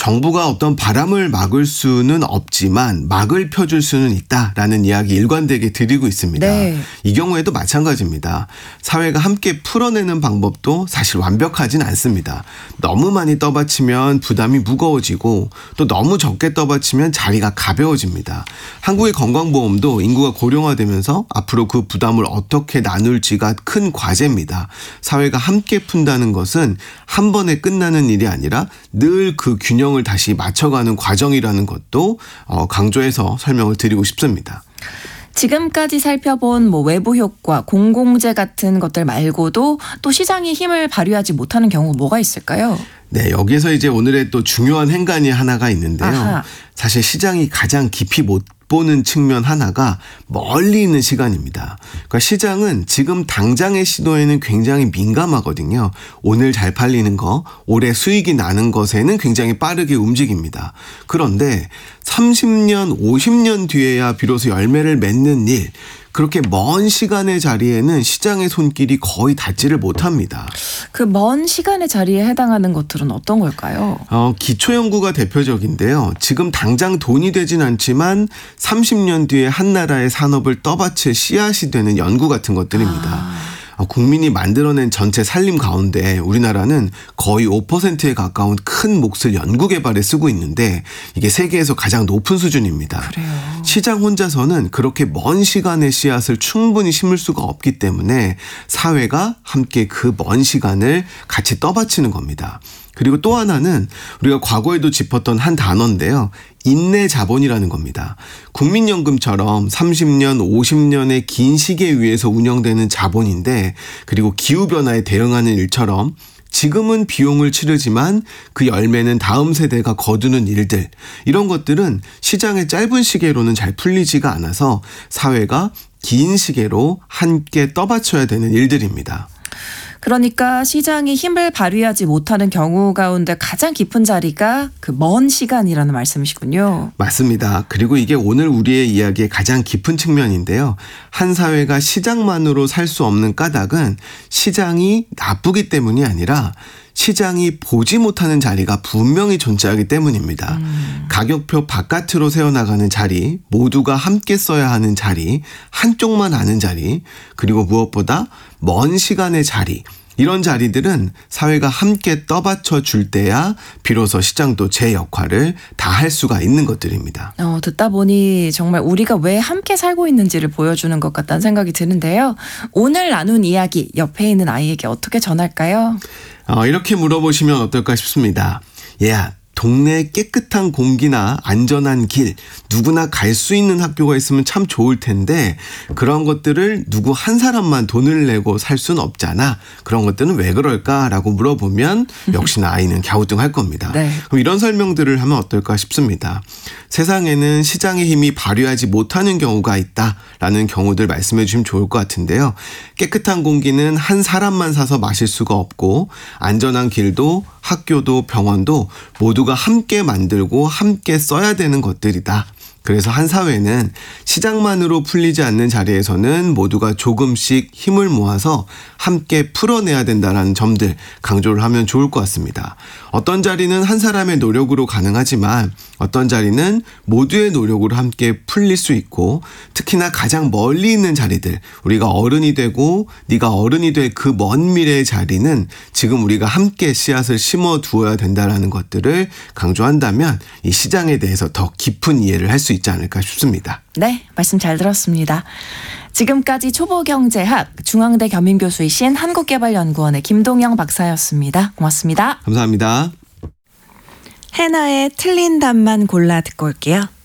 정부가 어떤 바람을 막을 수는 없지만 막을 펴줄 수는 있다라는 이야기 일관되게 드리고 있습니다. 네. 이 경우에도 마찬가지입니다. 사회가 함께 풀어내는 방법도 사실 완벽하진 않습니다. 너무 많이 떠받치면 부담이 무거워지고 또 너무 적게 떠받치면 자리가 가벼워집니다. 한국의 건강보험도 인구가 고령화되면서 앞으로 그 부담을 어떻게 나눌지가 큰 과제입니다. 사회가 함께 푼다는 것은 한 번에 끝나는 일이 아니라 늘 그 균형을 다시 맞춰가는 과정이라는 것도 강조해서 설명을 드리고 싶습니다. 지금까지 살펴본 외부 효과, 공공재 같은 것들 말고도 또 시장이 힘을 발휘하지 못하는 경우 뭐가 있을까요? 네, 여기에서 이제 오늘의 또 중요한 행간이 하나가 있는데요. 아하. 사실 시장이 가장 깊이 못 보는 측면 하나가 멀리 있는 시간입니다. 그러니까 시장은 지금 당장의 시도에는 굉장히 민감하거든요. 오늘 잘 팔리는 거, 올해 수익이 나는 것에는 굉장히 빠르게 움직입니다. 그런데 30년, 50년 뒤에야 비로소 열매를 맺는 일, 그렇게 먼 시간의 자리에는 시장의 손길이 거의 닿지를 못합니다. 그 먼 시간의 자리에 해당하는 것들은 어떤 걸까요? 기초연구가 대표적인데요. 지금 당장 돈이 되진 않지만 30년 뒤에 한 나라의 산업을 떠받칠 씨앗이 되는 연구 같은 것들입니다. 국민이 만들어낸 전체 살림 가운데 우리나라는 거의 5%에 가까운 큰 몫을 연구개발에 쓰고 있는데 이게 세계에서 가장 높은 수준입니다. 그래요. 시장 혼자서는 그렇게 먼 시간의 씨앗을 충분히 심을 수가 없기 때문에 사회가 함께 그 먼 시간을 같이 떠받치는 겁니다. 그리고 또 하나는 우리가 과거에도 짚었던 한 단어인데요. 인내 자본이라는 겁니다. 국민연금처럼 30년, 50년의 긴 시기에 의해서 운영되는 자본인데 그리고 기후변화에 대응하는 일처럼 지금은 비용을 치르지만 그 열매는 다음 세대가 거두는 일들, 이런 것들은 시장의 짧은 시계로는 잘 풀리지가 않아서 사회가 긴 시계로 함께 떠받쳐야 되는 일들입니다. 그러니까 시장이 힘을 발휘하지 못하는 경우 가운데 가장 깊은 자리가 그 먼 시간이라는 말씀이시군요. 맞습니다. 그리고 이게 오늘 우리의 이야기의 가장 깊은 측면인데요. 한 사회가 시장만으로 살 수 없는 까닭은 시장이 나쁘기 때문이 아니라 시장이 보지 못하는 자리가 분명히 존재하기 때문입니다. 가격표 바깥으로 세워나가는 자리, 모두가 함께 써야 하는 자리, 한쪽만 아는 자리, 그리고 무엇보다 먼 시간의 자리, 이런 자리들은 사회가 함께 떠받쳐 줄 때야 비로소 시장도 제 역할을 다 할 수가 있는 것들입니다. 듣다 보니 정말 우리가 왜 함께 살고 있는지를 보여주는 것 같다는 생각이 드는데요. 오늘 나눈 이야기 옆에 있는 아이에게 어떻게 전할까요? 이렇게 물어보시면 어떨까 싶습니다. 얘야, 동네에 깨끗한 공기나 안전한 길, 누구나 갈 수 있는 학교가 있으면 참 좋을 텐데 그런 것들을 누구 한 사람만 돈을 내고 살 수는 없잖아. 그런 것들은 왜 그럴까라고 물어보면 역시나 아이는 갸우뚱할 겁니다. 네. 그럼 이런 설명들을 하면 어떨까 싶습니다. 세상에는 시장의 힘이 발휘하지 못하는 경우가 있다라는 경우들 말씀해 주시면 좋을 것 같은데요. 깨끗한 공기는 한 사람만 사서 마실 수가 없고 안전한 길도 학교도 병원도 모두가 함께 만들고 함께 써야 되는 것들이다. 그래서 한 사회는 시장만으로 풀리지 않는 자리에서는 모두가 조금씩 힘을 모아서 함께 풀어내야 된다는 점들 강조를 하면 좋을 것 같습니다. 어떤 자리는 한 사람의 노력으로 가능하지만 어떤 자리는 모두의 노력으로 함께 풀릴 수 있고 특히나 가장 멀리 있는 자리들, 우리가 어른이 되고 네가 어른이 될 그 먼 미래의 자리는 지금 우리가 함께 씨앗을 심어 두어야 된다는 것들을 강조한다면 이 시장에 대해서 더 깊은 이해를 할 수 있지 않을까 싶습니다. 네, 말씀 잘 들었습니다. 지금까지 초보경제학 중앙대 겸임교수이신 한국개발연구원의 김동영 박사였습니다. 고맙습니다. 감사합니다. 해나의 틀린 답만 골라 듣고 올게요.